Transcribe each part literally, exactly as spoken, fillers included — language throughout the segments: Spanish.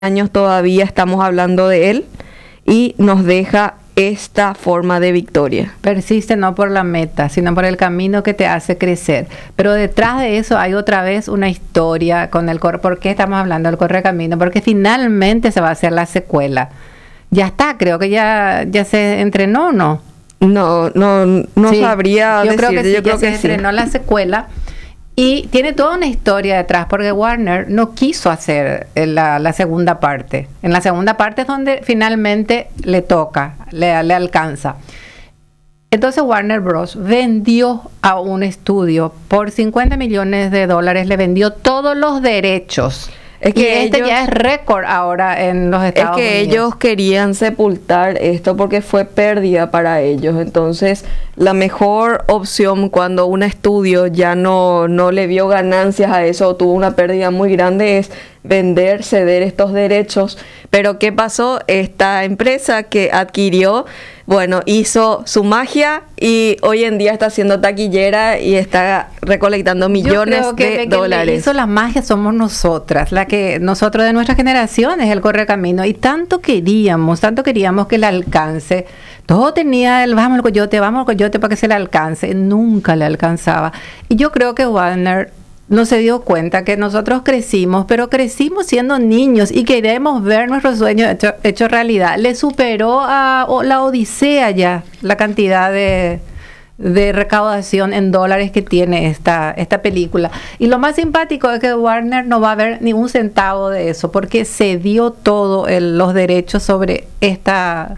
años todavía estamos hablando de él y nos deja esta forma de victoria. Persiste no por la meta, sino por el camino que te hace crecer. Pero detrás de eso hay otra vez una historia con el corre. ¿Por qué estamos hablando del correcamino? Porque finalmente se va a hacer la secuela. Ya está, creo que ya, ya se entrenó, ¿no? No, no, no Sí, sabría yo creo decirte, que sí, yo creo ya se que sí. estrenó la secuela. Y tiene toda una historia detrás, porque Warner no quiso hacer la, la segunda parte. En la segunda parte es donde finalmente le toca, le, le alcanza. Entonces Warner Bros. Vendió a un estudio por cincuenta millones de dólares, le vendió todos los derechos. Es que y este ellos- ya es récord ahora en los Es Estados que Unidos. ellos querían sepultar esto porque fue pérdida para ellos. Entonces, la mejor opción cuando un estudio ya no, no le vio ganancias a eso o tuvo una pérdida muy grande es vender, ceder estos derechos. Pero ¿qué pasó? Esta empresa que adquirió, bueno, hizo su magia y hoy en día está haciendo taquillera y está recolectando millones Yo creo que, de que dólares. Le hizo la magia somos nosotras, la que nosotros de nuestra generación es el correcamino y tanto queríamos, tanto queríamos que le alcance. Todo tenía el vamos al coyote, vamos al coyote para que se le alcance, nunca le alcanzaba. Y yo creo que Warner no se dio cuenta que nosotros crecimos, pero crecimos siendo niños y queremos ver nuestros sueños hecho, hecho realidad. Le superó a o, la Odisea ya la cantidad de, de recaudación en dólares que tiene esta, esta película. Y lo más simpático es que Warner no va a ver ni un centavo de eso, porque se dio todo el, los derechos sobre esta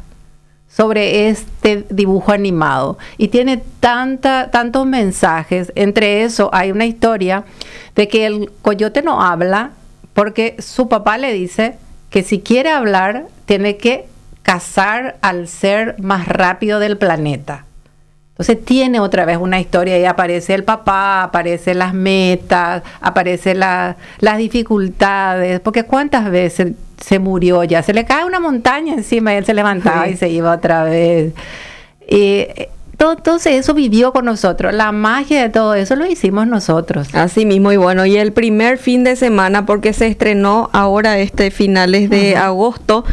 sobre este dibujo animado y tiene tanta, tantos mensajes. Entre eso hay una historia de que el coyote no habla porque su papá le dice que si quiere hablar tiene que cazar al ser más rápido del planeta. Entonces tiene otra vez una historia y aparece el papá, aparecen las metas, aparecen la, las dificultades, porque cuántas veces se murió ya, se le cae una montaña encima y él se levantaba Sí. y se iba otra vez. Y eh, todo, entonces eso vivió con nosotros, la magia de todo eso lo hicimos nosotros. Así mismo, y bueno, y el primer fin de semana, porque se estrenó ahora este finales de Ajá. agosto,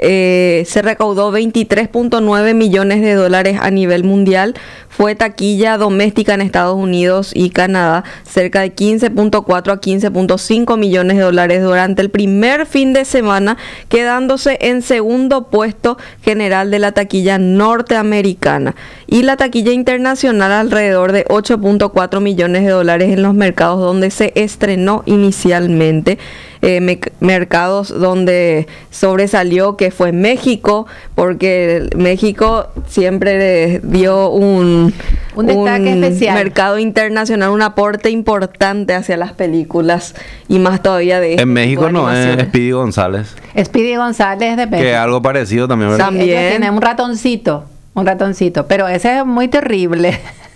eh, se recaudó veintitrés punto nueve millones de dólares a nivel mundial. Fue taquilla doméstica en Estados Unidos y Canadá, cerca de quince punto cuatro a quince punto cinco millones de dólares durante el primer fin de semana, quedándose en segundo puesto general de la taquilla norteamericana. Y la taquilla internacional alrededor de ocho punto cuatro millones de dólares en los mercados donde se estrenó inicialmente. Eh, me- mercados donde sobresalió que fue México, porque México siempre le dio un, Un destaque especial. mercado internacional, un aporte importante hacia las películas y más todavía de este En tipo México de no es animaciones. Speedy González, Speedy González de que México. es algo parecido también, ¿verdad? También. Ellos tienen un ratoncito, un ratoncito, pero ese es muy terrible.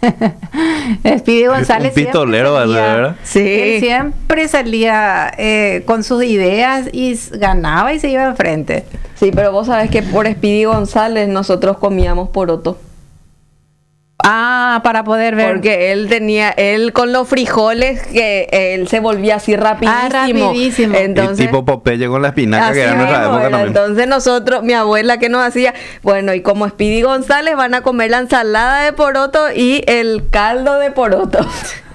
Speedy González Un pistolero, siempre salía- ¿verdad? Sí. Él siempre salía eh, con sus ideas y s- ganaba y se iba enfrente. Sí, pero vos sabés que por Speedy González nosotros comíamos poroto. Ah, para poder ver. Porque él tenía, él con los frijoles, que él se volvía así rapidísimo. Ah, rapidísimo. Entonces, y tipo Popeye con la espinaca, así que era en nuestra mismo época era. también. Entonces nosotros, mi abuela que nos hacía, bueno, y como Speedy González van a comer la ensalada de poroto y el caldo de poroto.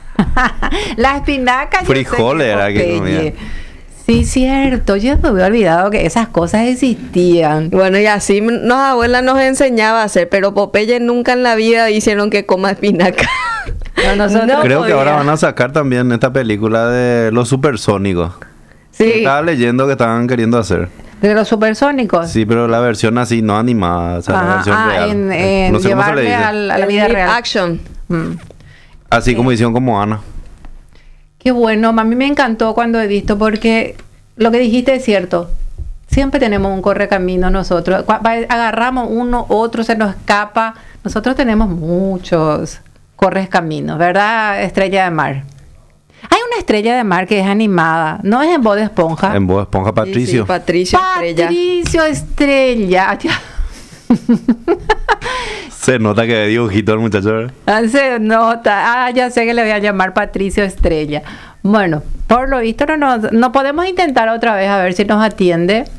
La espinaca. yo sé Frijoles que era que Popeye. comía. Sí, cierto. Yo me había olvidado que esas cosas existían. Bueno, y así nos abuela nos enseñaba a hacer, pero Popeye nunca en la vida hicieron que coma espinaca. No, nosotros- No Creo que podía. ahora van a sacar también esta película de los supersónicos. Sí. Estaba leyendo que estaban queriendo hacer. De los supersónicos. Sí, pero la versión así, no animada, o sea, la Ajá. versión Ah, real. en, Eh, en no sé cómo se le llevarle dice. al- a la El vida live real. action. Mm. Así como hicieron como Ana. Qué bueno, a mí me encantó cuando he visto porque lo que dijiste es cierto. Siempre tenemos un correcamino nosotros. Cua- va- Agarramos uno, otro se nos escapa. Nosotros tenemos muchos correcaminos, ¿verdad? Estrella de mar. Hay una estrella de mar que es animada, no es en Bob Esponja. En Bob Esponja Patricio. Sí, sí, Patricio Estrella. Patricio Estrella. Se nota que de dibujito el muchacho, ¿verdad? Ah, se nota. Ah, ya sé que le voy a llamar Patricio Estrella. Bueno, Por lo visto no, nos- no podemos intentar otra vez a ver si nos atiende.